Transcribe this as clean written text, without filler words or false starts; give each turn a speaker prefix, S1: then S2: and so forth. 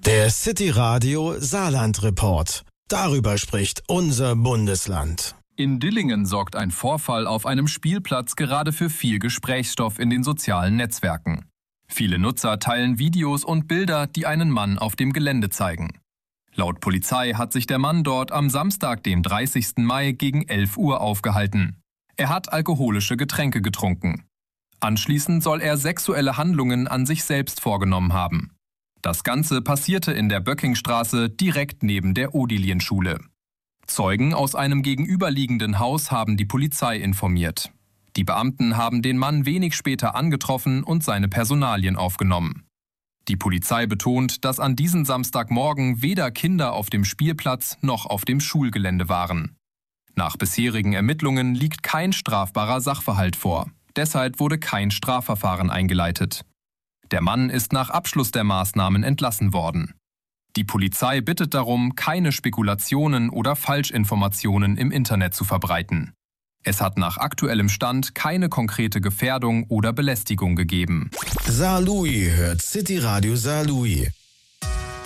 S1: Der City Radio Saarland Report. Darüber spricht unser Bundesland.
S2: In Dillingen sorgt ein Vorfall auf einem Spielplatz gerade für viel Gesprächsstoff in den sozialen Netzwerken. Viele Nutzer teilen Videos und Bilder, die einen Mann auf dem Gelände zeigen. Laut Polizei hat sich der Mann dort am Samstag, den 30. Mai gegen 11 Uhr aufgehalten. Er hat alkoholische Getränke getrunken. Anschließend soll er sexuelle Handlungen an sich selbst vorgenommen haben. Das Ganze passierte in der Böckingstraße direkt neben der Odilienschule. Zeugen aus einem gegenüberliegenden Haus haben die Polizei informiert. Die Beamten haben den Mann wenig später angetroffen und seine Personalien aufgenommen. Die Polizei betont, dass an diesem Samstagmorgen weder Kinder auf dem Spielplatz noch auf dem Schulgelände waren. Nach bisherigen Ermittlungen liegt kein strafbarer Sachverhalt vor. Deshalb wurde kein Strafverfahren eingeleitet. Der Mann ist nach Abschluss der Maßnahmen entlassen worden. Die Polizei bittet darum, keine Spekulationen oder Falschinformationen im Internet zu verbreiten. Es hat nach aktuellem Stand keine konkrete Gefährdung oder Belästigung gegeben.
S1: Saarlouis hört City Radio Saarlouis.